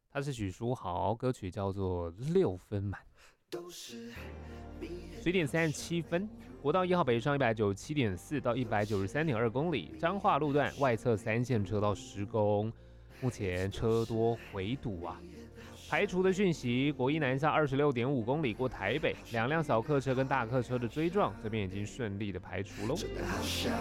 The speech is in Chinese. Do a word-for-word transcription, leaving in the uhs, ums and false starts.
他是许书豪，歌曲叫做《六分满》。十点三十七分，国道一号北上一百九十七点四到一百九十三点二公里，彰化路段外侧三线车道施工，目前车多回堵啊。排除的讯息，国一南下二十六点五公里过台北，两辆小客车跟大客车的追撞，这边已经顺利的排除喽。